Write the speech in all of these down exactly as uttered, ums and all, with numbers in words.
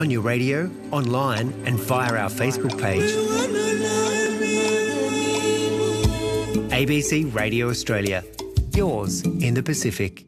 On your radio, online and via our Facebook page. A B C Radio Australia, yours in the Pacific.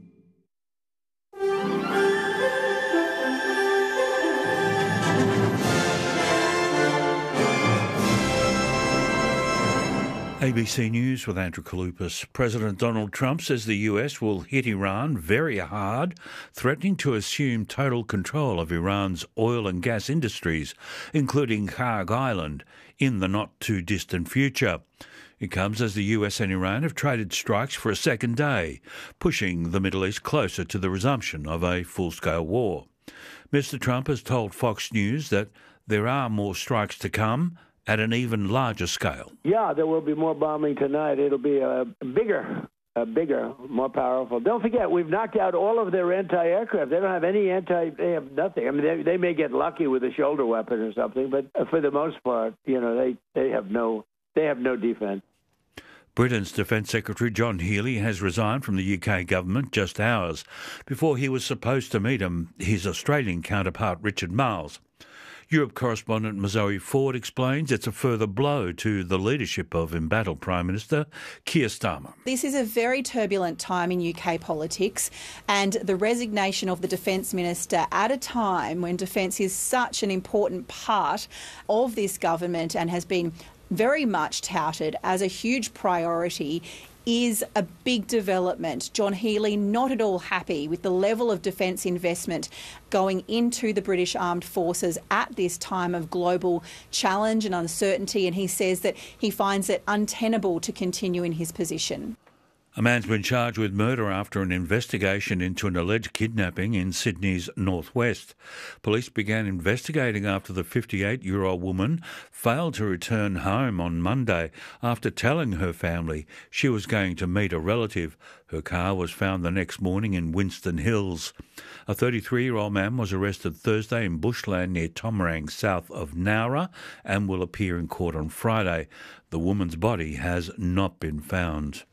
A B C News with Andrew Kaloupas. President Donald Trump says the U S will hit Iran very hard, threatening to assume total control of Iran's oil and gas industries, including Kharg Island, in the not-too-distant future. It comes as the U S and Iran have traded strikes for a second day, pushing the Middle East closer to the resumption of a full-scale war. Mister Trump has told Fox News that there are more strikes to come, at an even larger scale. Yeah, there will be more bombing tonight. It'll be a bigger, a bigger, more powerful. Don't forget, we've knocked out all of their anti-aircraft. They don't have any anti, they have nothing. I mean, they, they may get lucky with a shoulder weapon or something, but for the most part, you know, they, they have no, they have no defense. Britain's Defence Secretary John Healey has resigned from the U K government just hours before he was supposed to meet him, his Australian counterpart Richard Marles. Europe correspondent Zoe Ford explains it's a further blow to the leadership of embattled Prime Minister Keir Starmer. This is a very turbulent time in U K politics, and the resignation of the Defence Minister at a time when defence is such an important part of this government and has been very much touted as a huge priority is a big development. John Healey not at all happy with the level of defence investment going into the British Armed Forces at this time of global challenge and uncertainty, and he says that he finds it untenable to continue in his position. A man's been charged with murder after an investigation into an alleged kidnapping in Sydney's northwest. Police began investigating after the fifty-eight-year-old woman failed to return home on Monday after telling her family she was going to meet a relative. Her car was found the next morning in Winston Hills. A thirty-three-year-old man was arrested Thursday in bushland near Tomarang, south of Nowra, and will appear in court on Friday. The woman's body has not been found.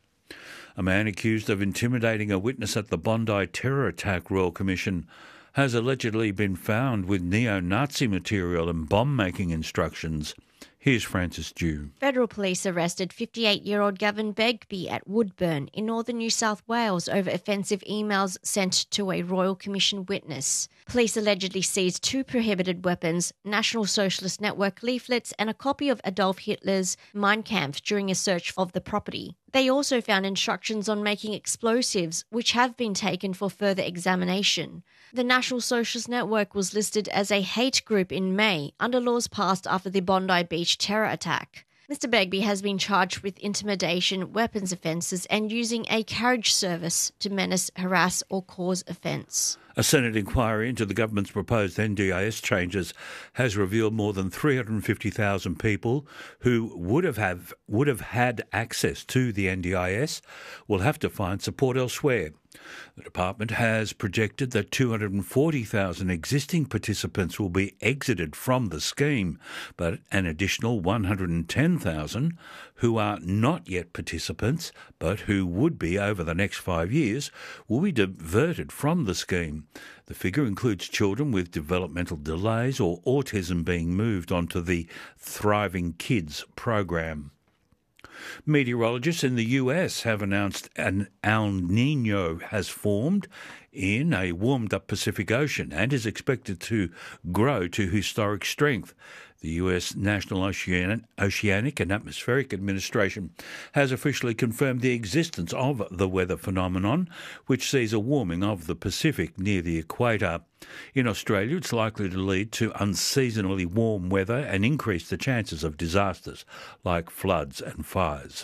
A man accused of intimidating a witness at the Bondi terror attack Royal Commission has allegedly been found with neo-Nazi material and bomb-making instructions. Here's Francis Dew. Federal police arrested fifty-eight-year-old Gavin Begbie at Woodburn in northern New South Wales over offensive emails sent to a Royal Commission witness. Police allegedly seized two prohibited weapons, National Socialist Network leaflets and a copy of Adolf Hitler's Mein Kampf during a search of the property. They also found instructions on making explosives, which have been taken for further examination. The National Socialist Network was listed as a hate group in May under laws passed after the Bondi Beach terror attack. Mister Begbie has been charged with intimidation, weapons offences and using a carriage service to menace, harass or cause offence. A Senate inquiry into the government's proposed N D I S changes has revealed more than three hundred fifty thousand people who would have, have would have had access to the N D I S will have to find support elsewhere. The department has projected that two hundred forty thousand existing participants will be exited from the scheme, but an additional one hundred ten thousand who are not yet participants but who would be over the next five years will be diverted from the scheme. The figure includes children with developmental delays or autism being moved onto the Thriving Kids program. Meteorologists in the U S have announced an El Niño has formed in a warmed-up Pacific Ocean and is expected to grow to historic strength. The U S National Ocean- Oceanic and Atmospheric Administration has officially confirmed the existence of the weather phenomenon, which sees a warming of the Pacific near the equator. In Australia, it's likely to lead to unseasonably warm weather and increase the chances of disasters like floods and fires.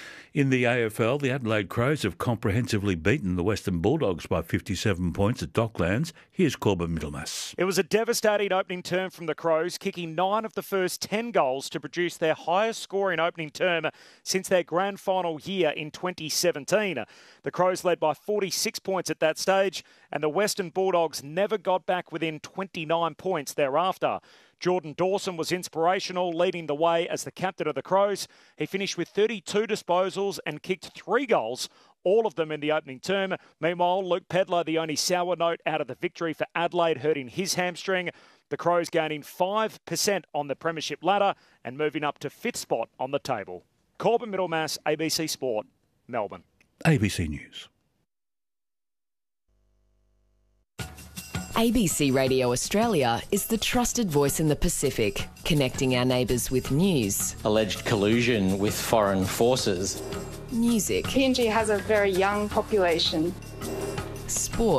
In the A F L, the Adelaide Crows have comprehensively beaten the Western Bulldogs by fifty-seven points at Docklands. Here's Corbin Middlemass. It was a devastating opening term from the Crows, kicking nine of the first ten goals to produce their highest scoring opening term since their grand final year in twenty seventeen. The Crows led by forty-six points at that stage, and the Western Bulldogs never got back within twenty-nine points thereafter. Jordan Dawson was inspirational, leading the way as the captain of the Crows. He finished with thirty-two disposals and kicked three goals, all of them in the opening term. Meanwhile, Luke Pedler, the only sour note out of the victory for Adelaide, hurting his hamstring. The Crows gaining five percent on the premiership ladder and moving up to fifth spot on the table. Corbin Middlemass, A B C Sport, Melbourne. A B C News. A B C Radio Australia is the trusted voice in the Pacific, connecting our neighbours with news, alleged collusion with foreign forces, music, P N G has a very young population, sport,